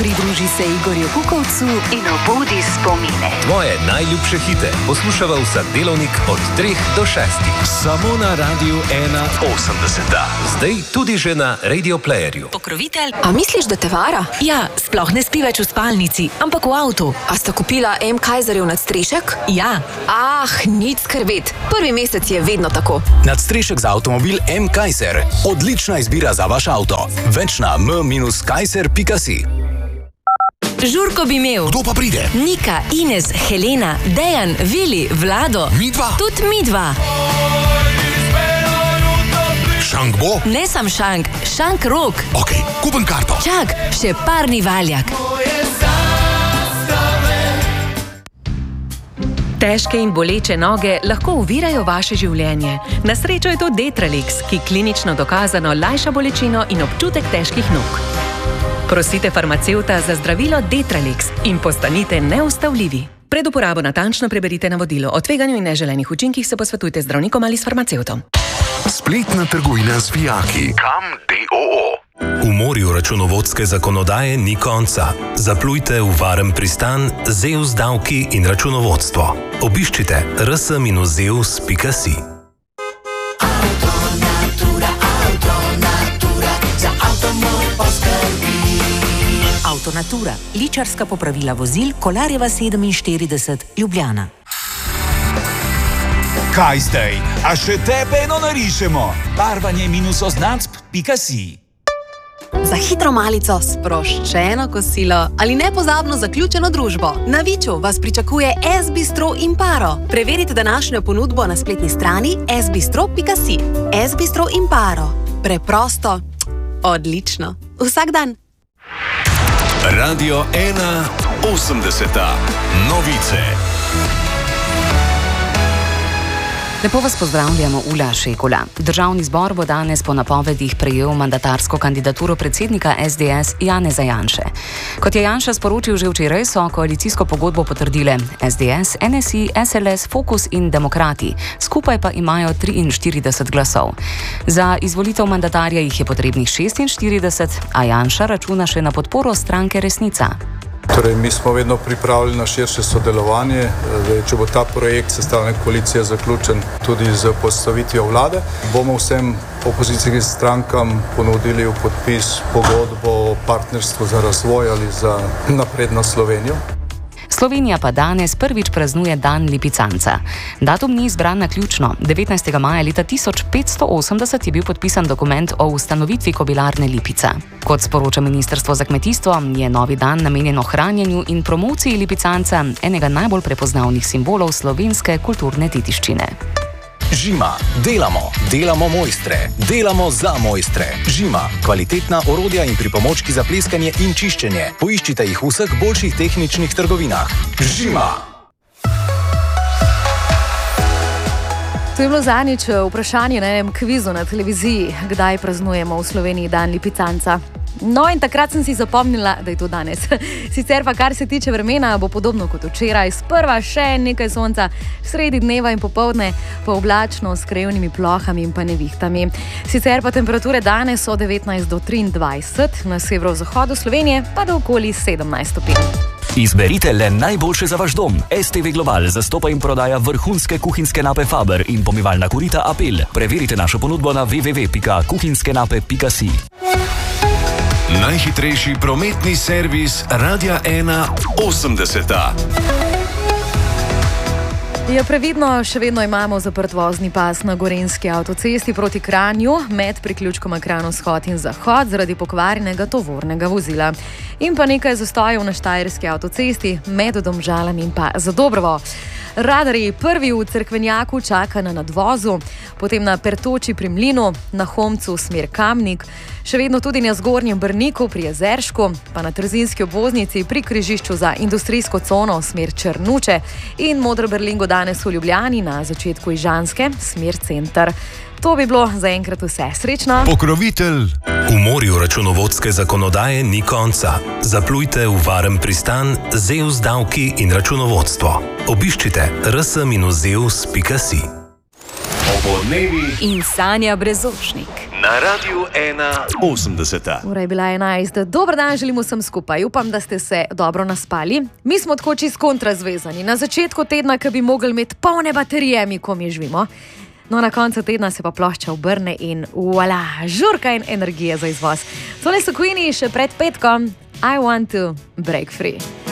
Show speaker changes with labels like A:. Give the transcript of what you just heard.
A: Pridruži se Igorju Kukovcu in obudi spomine.
B: Tvoje najljubše hite poslušava vsak delovnik od 3 do 6. Samo na Radiu 81. Zdaj tudi že na Radio Playerju.
A: Pokrovitelj. A misliš, da te vara?
C: Ja, sploh ne spi več v spalnici, ampak v avtu.
A: A sta kupila M. Kaiserjev nadstrešek?
C: Ja.
A: Nič skrbeti. Prvi mesec je vedno tako.
D: Nadstrešek za avtomobil M. Kaiser. Odlična izbira za vaš avto. Več na m-kaiser.si.
C: Žurko bi imel.
D: Kdo pa pride?
C: Nika, Ines, Helena, Dejan, Vili, Vlado.
D: Midva?
C: Tudi midva.
D: Šank bo?
C: Ne sam šank, šank rok.
D: Ok, kupim karto.
C: Čak, še parni valjak. Težke in boleče noge lahko ovirajo vaše življenje. Na srečo je to Detralix, ki klinično dokazano lajša bolečino in občutek težkih nog. Prosite farmacevta za zdravilo Detralix in postanite neustavljivi. Pred uporabo natančno preberite navodilo. O tveganju in neželenih učinkih se posvetujte z zdravnikom ali s farmacevtom.
E: Spletna trgovina z vijaki. Kam DOO.
B: V morju računovodske zakonodaje ni konca. Zaplujte v varen pristan Zeus davki in računovodstvo. Obiščite rs-zeus.si.
F: Avtonatura, ličarska popravila vozil, Kolarjeva 47, Ljubljana.
G: Kaj zdaj? A še tebe eno narišemo? Barvanje-označb.si.
A: Za hitro malico, sproščeno kosilo ali nepozabno zaključeno družbo. Na Viču vas pričakuje S-bistro Imparo. Preverite današnjo ponudbo na spletni strani sbistro.si. S-bistro Imparo. Preprosto, odlično. Vsak dan.
E: Radio 81. Novice.
H: Lepo vas pozdravljamo, Ula Šekula. Državni zbor bo danes po napovedih prejel mandatarsko kandidaturo predsednika SDS Janeza Janše. Kot je Janša sporočil že včeraj, so koalicijsko pogodbo potrdile SDS, NSI, SLS, Fokus in Demokrati. Skupaj pa imajo 43 glasov. Za izvolitev mandatarja jih je potrebnih 46, a Janša računa še na podporo stranke Resnica.
I: Torej, mi smo vedno pripravljeni na širše sodelovanje. Če bo ta projekt sestavljanja koalicije zaključen tudi z postavitvijo vlade, bomo vsem opozicijskim strankam ponudili v podpis pogodbo o partnerstvu za razvoj ali za napredno Slovenijo.
H: Slovenija pa danes prvič praznuje dan lipicanca. Datum ni izbran naključno. 19. maja leta 1580 je bil podpisan dokument o ustanovitvi kobilarne Lipica. Kot sporoča Ministrstvo za kmetijstvo, je novi dan namenjen ohranjanju in promociji lipicanca, enega najbolj prepoznavnih simbolov slovenske kulturne dediščine.
D: Žima. Delamo mojstre. Delamo za mojstre. Žima. Kvalitetna orodja in pripomočki za pleskanje in čiščenje. Poiščite jih v vseh boljših tehničnih trgovinah. Žima.
J: To je bilo zadnjič vprašanje na enem kvizu na televiziji, kdaj praznujemo v Sloveniji dan lipicanca. No, in takrat sem si zapomnila, da je to danes. Sicer pa, kar se tiče vremena, bo podobno kot včeraj. Sprva še nekaj sonca, sredi dneva in popoldne pa oblačno s krajevnimi plohami in pa nevihtami. Sicer pa temperature danes od 19 do 23, na severozahodu Slovenije pa do okoli 17 stopinj.
K: Izberite le najboljše za vaš dom. STV Global zastopa in prodaja vrhunske kuhinjske nape Faber in pomivalna korita Apel. Preverite našo ponudbo na www.kuhinjskenape.si.
E: Najhitrejši prometni servis Radia 81.
J: Ja, previdno, še vedno imamo zaprt vozni pas na Gorenjski avtocesti proti Kranju med priključkoma Kranj-vzhod in Zahod zaradi pokvarjenega tovornega vozila. In pa nekaj zastojev na Štajerski avtocesti med Domžalami in pa Zadobrovo. Radarji prvi v Cerkvenjaku čaka na nadvozu, potem na Pertoči pri Mlinu, na Homcu smer Kamnik, še vedno tudi na Zgornjem Brniku pri Jezeršku, pa na Trzinski obvoznici pri križišču za industrijsko cono smer Črnuče in Modro Berlingo danes v Ljubljani na začetku Ižanske smer Center. To bi bilo zaenkrat vse. Srečno!
E: Pokrovitelj.
B: V morju računovodske zakonodaje ni konca. Zaplujte v varen pristan Zeus davki in računovodstvo. Obiščite rs-zeus.si.
L: Dopoldnevi
M: in Sanja Brezošnik.
L: Na Radiu 1.80.
J: Ura je bila 11. Dober dan, želim vsem skupaj. Upam, da ste se dobro naspali. Mi smo tako čisto kontrazvezani. Na začetku tedna, ki bi mogli imeti polne baterije, mi ko mi živimo. No, na koncu tedna se pa plošča obrne in voilà, žurka in energija za izvoz. Tole so Queeni še pred petkom. I want to break free.